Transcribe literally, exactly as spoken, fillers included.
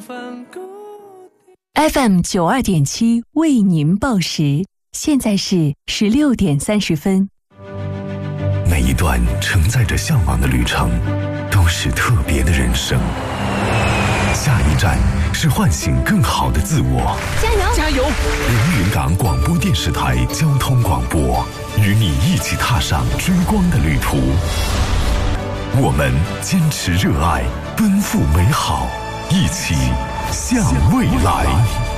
F M 九二点七为您报时，现在是十六点三十分。 每一段承载着向往的旅程，都是特别的人生。下一站是唤醒更好的自我。 加油！ 加油！ 连云港广播电视台交通广播，与你一起踏上追光的旅途。我们坚持热爱，奔赴美好，一起向未来。